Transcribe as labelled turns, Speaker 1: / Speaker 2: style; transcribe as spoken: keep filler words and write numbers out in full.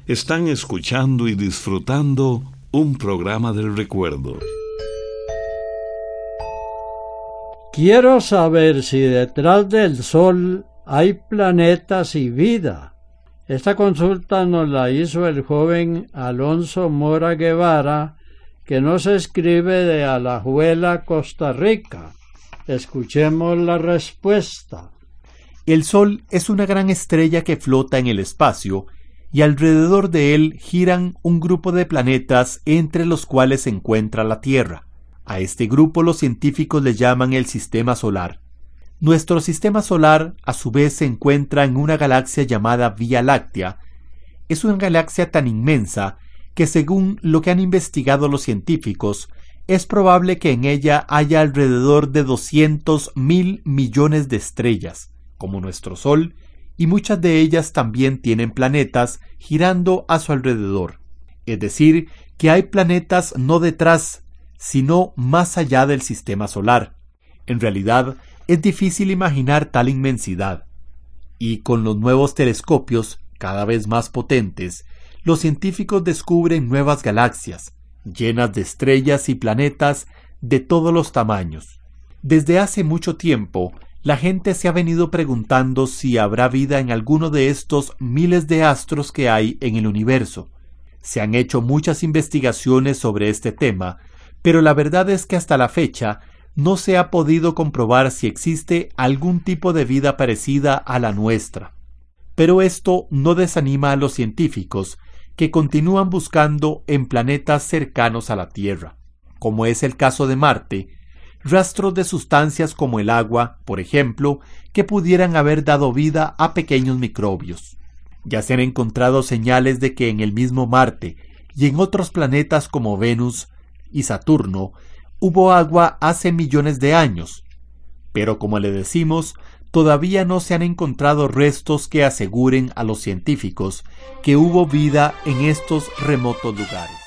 Speaker 1: Están escuchando y disfrutando un programa del recuerdo.
Speaker 2: Quiero saber si detrás del Sol hay planetas y vida. Esta consulta nos la hizo el joven Alonso Mora Guevara, que nos escribe de Alajuela, Costa Rica. Escuchemos la respuesta.
Speaker 3: El Sol es una gran estrella que flota en el espacio y alrededor de él giran un grupo de planetas entre los cuales se encuentra la Tierra. A este grupo los científicos le llaman el Sistema Solar. Nuestro Sistema Solar, a su vez, se encuentra en una galaxia llamada Vía Láctea. Es una galaxia tan inmensa que, según lo que han investigado los científicos, es probable que en ella haya alrededor de doscientos mil millones de estrellas, como nuestro Sol, y muchas de ellas también tienen planetas girando a su alrededor. Es decir, que hay planetas no detrás, sino más allá del sistema solar. En realidad, es difícil imaginar tal inmensidad. Y con los nuevos telescopios, cada vez más potentes, los científicos descubren nuevas galaxias, llenas de estrellas y planetas de todos los tamaños. Desde hace mucho tiempo, la gente se ha venido preguntando si habrá vida en alguno de estos miles de astros que hay en el universo. Se han hecho muchas investigaciones sobre este tema, pero la verdad es que hasta la fecha no se ha podido comprobar si existe algún tipo de vida parecida a la nuestra. Pero esto no desanima a los científicos, que continúan buscando en planetas cercanos a la Tierra, como es el caso de Marte, rastros de sustancias como el agua, por ejemplo, que pudieran haber dado vida a pequeños microbios. Ya se han encontrado señales de que en el mismo Marte y en otros planetas como Venus y Saturno hubo agua hace millones de años, pero como le decimos, todavía no se han encontrado restos que aseguren a los científicos que hubo vida en estos remotos lugares.